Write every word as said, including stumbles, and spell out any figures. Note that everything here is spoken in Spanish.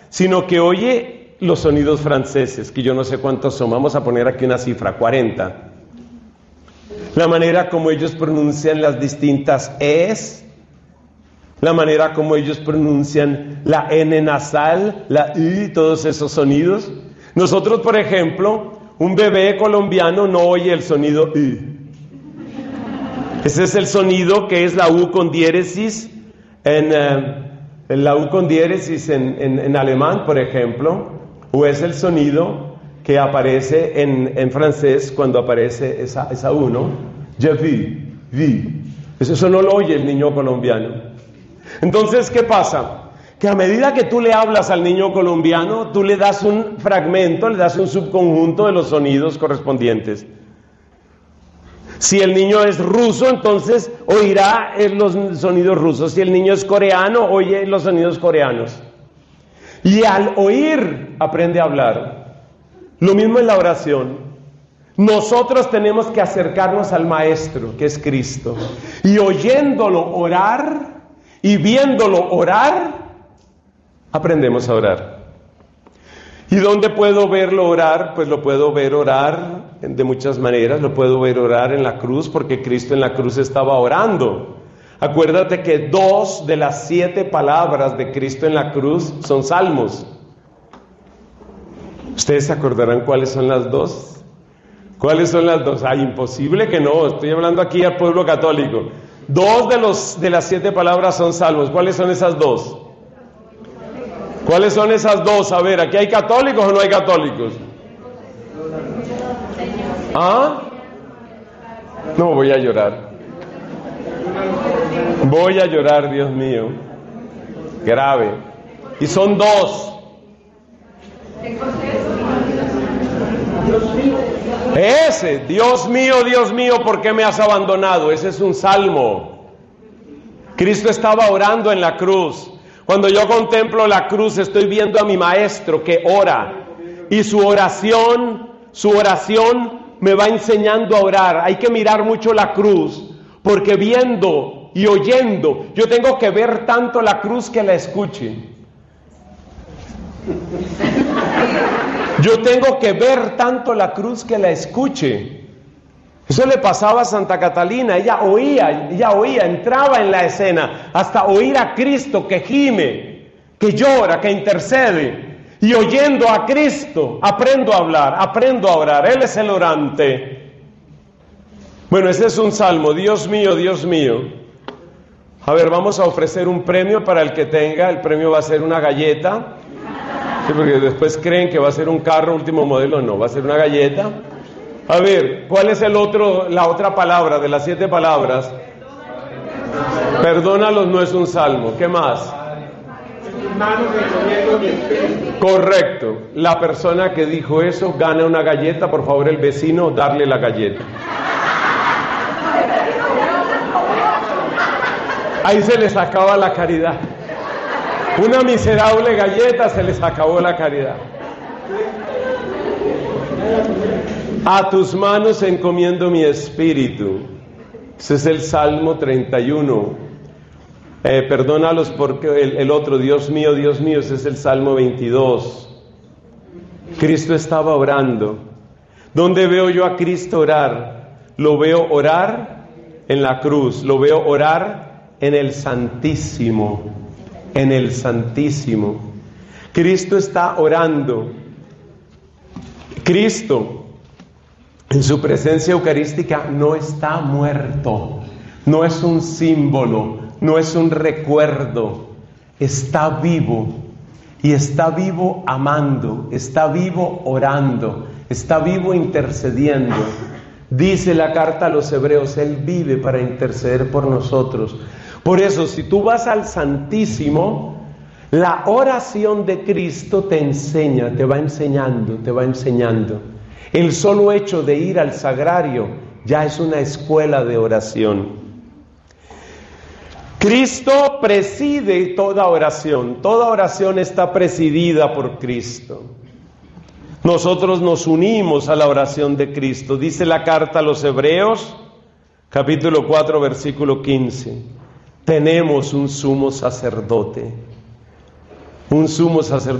sino que oye los sonidos franceses, que yo no sé cuántos son, vamos a poner aquí una cifra, cuarenta. La manera como ellos pronuncian las distintas es, la manera como ellos pronuncian la N nasal, la I, todos esos sonidos. Nosotros, por ejemplo, un bebé colombiano no oye el sonido I. Ese es el sonido que es la U con diéresis en, uh, en la U con diéresis en, en, en alemán, por ejemplo, o es el sonido que aparece en, en francés cuando aparece esa, esa U, ¿no? Je vi, vi. Eso no lo oye el niño colombiano. Entonces, ¿qué pasa? Que a medida que tú le hablas al niño colombiano, tú le das un fragmento, le das un subconjunto de los sonidos correspondientes. Si el niño es ruso, entonces oirá los sonidos rusos. Si el niño es coreano, oye los sonidos coreanos. Y al oír, aprende a hablar. Lo mismo en la oración. Nosotros tenemos que acercarnos al Maestro, que es Cristo. Y oyéndolo orar y viéndolo orar, aprendemos a orar. ¿Y dónde puedo verlo orar? Pues lo puedo ver orar de muchas maneras. Lo puedo ver orar en la cruz, porque Cristo en la cruz estaba orando. Acuérdate que dos de las siete palabras de Cristo en la cruz son salmos. ¿Ustedes se acordarán cuáles son las dos? ¿Cuáles son las dos? Ay, imposible que no. Estoy hablando aquí al pueblo católico. Dos de, los, de las siete palabras son salmos. ¿Cuáles son esas dos? ¿Cuáles son esas dos? A ver, ¿aquí hay católicos o no hay católicos? ¿Ah? No, voy a llorar. Voy a llorar, Dios mío. Grave. Y son dos. Ese, Dios mío, Dios mío, ¿por qué me has abandonado? Ese es un salmo. Cristo estaba orando en la cruz. Cuando yo contemplo la cruz, estoy viendo a mi Maestro que ora. Y su oración, su oración me va enseñando a orar. Hay que mirar mucho la cruz, porque viendo y oyendo, yo tengo que ver tanto la cruz que la escuche. Yo tengo que ver tanto la cruz que la escuche. Eso le pasaba a Santa Catalina. Ella oía, ella oía, entraba en la escena hasta oír a Cristo que gime, que llora, que intercede. Y oyendo a Cristo, aprendo a hablar, aprendo a orar. Él es el orante. Bueno, ese es un salmo. Dios mío, Dios mío. A ver, vamos a ofrecer un premio para el que tenga. El premio va a ser una galleta. Sí, porque después creen que va a ser un carro último modelo. No, va a ser una galleta. A ver, ¿cuál es el otro, la otra palabra de las siete palabras? Perdónalos no es un salmo. ¿Qué más? Correcto. La persona que dijo eso gana una galleta. Por favor, el vecino, darle la galleta. Ahí se les acaba la caridad. Una miserable galleta, se les acabó la caridad. A tus manos encomiendo mi espíritu. Ese es el Salmo treinta y uno. Eh, perdónalos porque el, el otro, Dios mío, Dios mío, ese es el Salmo veintidós. Cristo estaba orando. ¿Dónde veo yo a Cristo orar? Lo veo orar en la cruz, lo veo orar en el Santísimo, en el Santísimo. Cristo está orando. Cristo, en su presencia eucarística, no está muerto, no es un símbolo, no es un recuerdo, está vivo, y está vivo amando, está vivo orando, está vivo intercediendo. Dice la carta a los Hebreos, Él vive para interceder por nosotros. Por eso, si tú vas al Santísimo, la oración de Cristo te enseña, te va enseñando, te va enseñando. El solo hecho de ir al sagrario ya es una escuela de oración. Cristo preside toda oración, toda oración está presidida por Cristo. Nosotros nos unimos a la oración de Cristo. Dice la carta a los Hebreos, capítulo cuatro, versículo quince. Tenemos un sumo sacerdote, un sumo sacerdote.